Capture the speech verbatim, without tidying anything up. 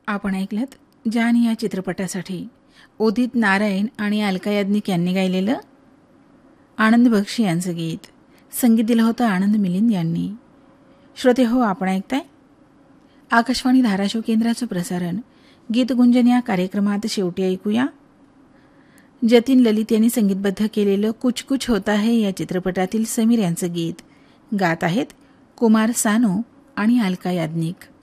आपण ऐकलत जान या चित्रपटासाठी उदित नारायण आणि अलका याज्ञिक यांनी गायलेलं आनंद बक्षी यांचं गीत. संगीत दिलं होतं आनंद मिलिंद यांनी. श्रोते हो, आपण ऐकताय आकाशवाणी धाराशिव केंद्राचं प्रसारण. गीतगुंजन या कार्यक्रमात शेवटी ऐकूया जतीन ललित यांनी संगीतबद्ध केलेलं कुछ कुछ होता है या चित्रपटातील समीर यांचं गीत. गात आहेत कुमार सानू आणि अलका याज्ञिक.